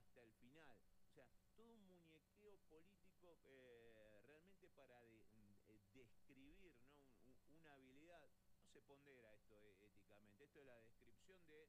hasta el final. O sea, todo un muñequeo político realmente para describir, ¿no? Una habilidad. No se pondera esto éticamente. Esto es la descripción de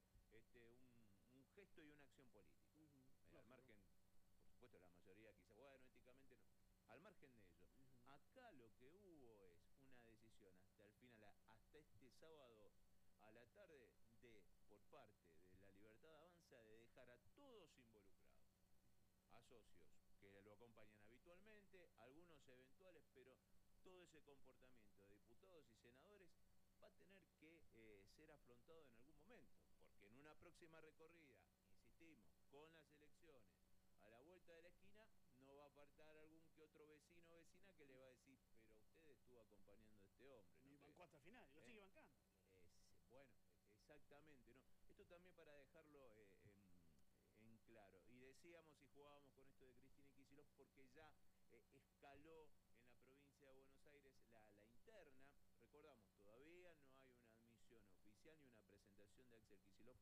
un gesto y una acción política. Al Lógico. margen, por supuesto, la mayoría quizá, bueno, éticamente no. Al margen de ello, acá lo que hubo es una decisión hasta el final, hasta este sábado a la tarde, por parte de la Libertad Avanza, de dejar a todos involucrados, a socios que lo acompañan habitualmente, algunos eventuales, pero todo ese comportamiento de diputados y senadores va a tener que ser afrontado en algún momento, porque en una próxima recorrida, insistimos, con las elecciones a la vuelta de la esquina, no va a faltar algún que otro vecino o vecina que le va a decir, pero usted estuvo acompañando a este hombre, ¿no? Y bancó hasta el final, y lo sigue bancando. Bueno, exactamente, ¿no? Esto también para dejarlo en claro. Y decíamos y jugábamos con esto de Cristina Kicillof porque ya escaló en la provincia de Buenos Aires la interna. Recordamos, todavía no hay una admisión oficial ni una presentación de Axel Kicillof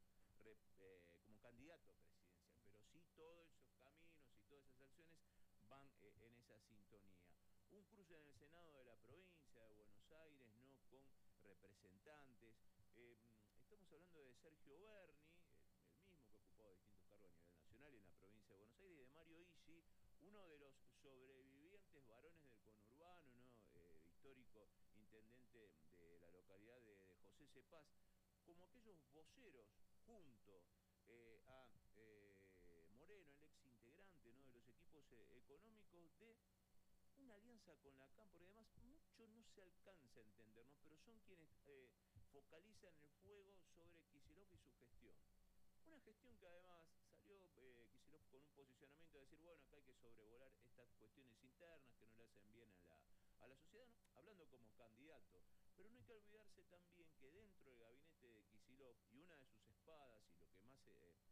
como candidato presidencial, pero sí todos esos caminos y todas esas acciones van en esa sintonía. Un cruce en el Senado de la provincia de Buenos Aires, ¿no? Con representantes. Estamos hablando de Sergio Berni, el mismo que ha ocupado distintos cargos a nivel nacional y en la provincia de Buenos Aires, y de Mario Isi, uno de los sobrevivientes varones del conurbano, ¿no? Histórico intendente de la localidad de José Cepaz, como aquellos voceros junto a Moreno, el ex integrante, ¿no? De los equipos económicos de una alianza con la CAM, porque además mucho no se alcanza a entender, ¿no? Pero son quienes focalizan el fuego sobre Kicillof y su gestión. Una gestión que además salió Kicillof con un posicionamiento de decir, bueno, acá hay que sobrevolar estas cuestiones internas que no le hacen bien a la sociedad, ¿no? Hablando como candidato. Pero no hay que olvidarse también que dentro del gabinete de Kicillof, y una de sus espadas y lo que más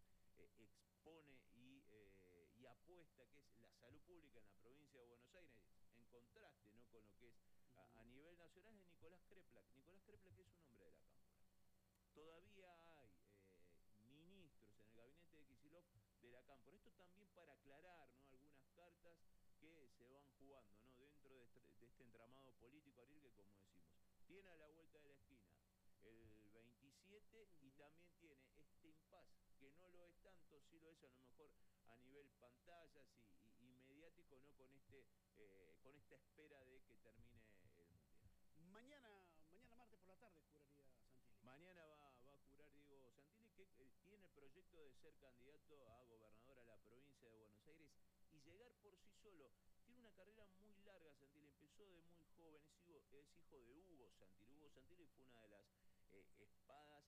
expone y apuesta, que es la salud pública en la provincia de Buenos Aires, en contraste, ¿no? Con lo que es a nivel nacional, es Nicolás Kreplak. Nicolás Kreplak es un hombre de la Cámpora. Todavía hay ministros en el gabinete de Kicillof de la Cámpora. Esto también para aclarar, ¿no? Algunas cartas que se van jugando, ¿no? Dentro de este entramado político, Ariel, que como decimos, tiene a la vuelta de la esquina el 27 y también tiene este impas, que no lo es tanto, sí lo es a lo mejor a nivel pantallas y mediático, ¿no? Con esta espera de que termine el Mundial. Mañana martes por la tarde juraría Santilli. Mañana va a jurar Diego Santilli, que tiene el proyecto de ser candidato a gobernador a la provincia de Buenos Aires y llegar por sí solo. Tiene una carrera muy larga Santilli, empezó de muy joven, es hijo de Hugo Santilli. Hugo Santilli fue una de las espadas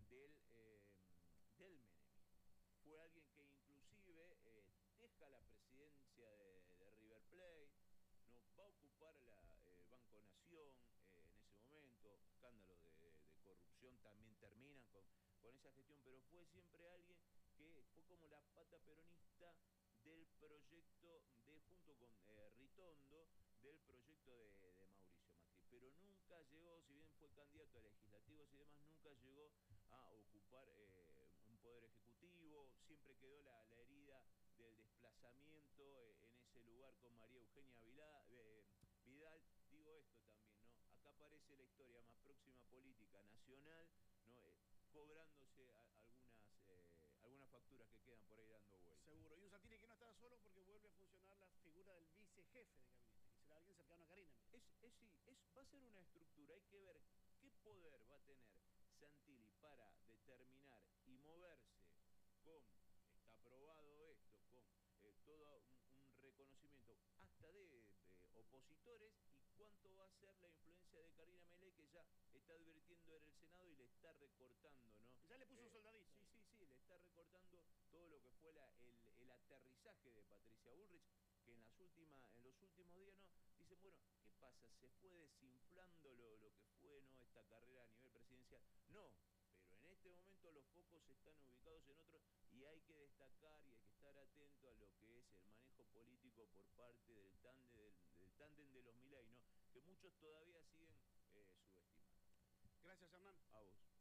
del menemismo. Fue alguien que inclusive deja la presidencia de River Plate, no va a ocupar el Banco Nación en ese momento, escándalos de corrupción también terminan con esa gestión, pero fue siempre alguien que fue como la pata peronista del proyecto junto con Ritondo, del proyecto de Mauricio Macri, pero nunca llegó, si bien fue candidato a legislativos y demás, nunca llegó a ocupar un poder ejecutivo, siempre quedó la herida del desplazamiento en ese lugar con María Eugenia Vidal. Digo esto también, ¿no? Acá aparece la historia más próxima política nacional, ¿no? Cobrándose algunas facturas que quedan por ahí dando vueltas. Seguro. Y un Santilli que no estará solo porque vuelve a funcionar la figura del vicejefe de gabinete, que será alguien cercano a Karina. Va a ser una estructura, hay que ver qué poder va a tener Santilli para determinar y moverse con, está aprobado esto, con todo un reconocimiento hasta de opositores, y cuánto va a ser la influencia de Karina Milei, que ya está advirtiendo en el Senado y le está recortando, ¿no? Ya le puso un soldadito. Sí, le está recortando todo lo que fue el aterrizaje de Patricia Bullrich, que en los últimos días, ¿no? Dicen, bueno, ¿qué pasa? ¿Se fue desinflando lo que fue, ¿no? Esta carrera a nivel presidencial? No, pero en este momento los focos están ubicados en otro y hay que destacar y hay que estar atento a lo que es el manejo político por parte del tándem de los Milei, ¿no? Que muchos todavía siguen subestimando. Gracias, Hernán. A vos.